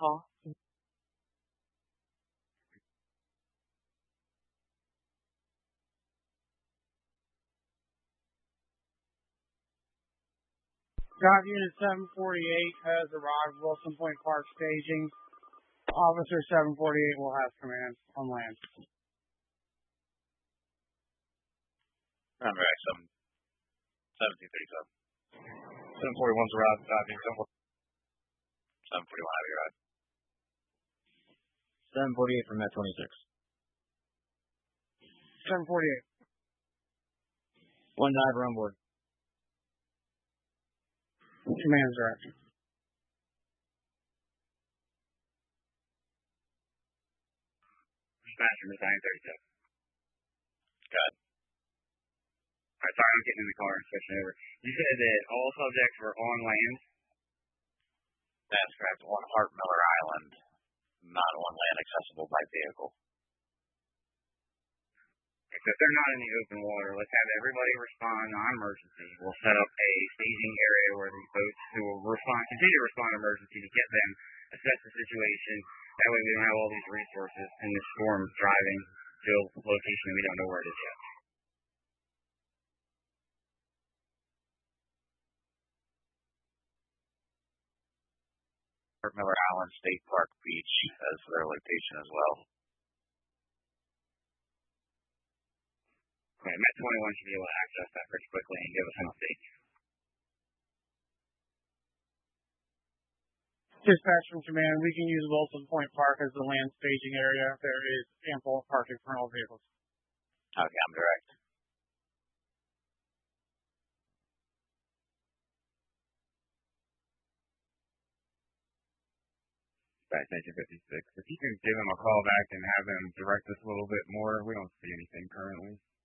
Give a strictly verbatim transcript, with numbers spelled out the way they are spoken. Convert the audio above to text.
call. Dock Unit seven forty-eight has arrived. Wilson Point Park staging. Officer seven forty-eight will have command on land. I'm back. Seven, seventeen thirty-seven. seven forty-one's arrived. Diving. seven forty-one, have you arrived? seven forty-eight from Met twenty-six. seven forty-eight. One diver on board. Command's direction. Dispatcher, Miss nine thirty-seven. Got it. Alright, sorry, I'm getting in the car and switching over. You said that all subjects were on land? That's correct. On Hart Miller Island, not on land accessible by vehicle. If they're not in the open water, let's have everybody respond non-emergency. We'll set up a staging area where these boats who will respond, continue to respond emergency to get them, assess the situation. That way we don't have all these resources in the storm driving to a location we don't know where it is yet. Hart Miller Island State Park Beach as their location as well. Okay, Met twenty-one should be able to access that pretty quickly and give us an update. Dispatch from command, we can use Wilson Point Park as the land staging area. There is ample parking for all vehicles. Okay, I'm direct. Back nineteen fifty-six. If you can give them a call back and have them direct us a little bit more, we don't see anything currently.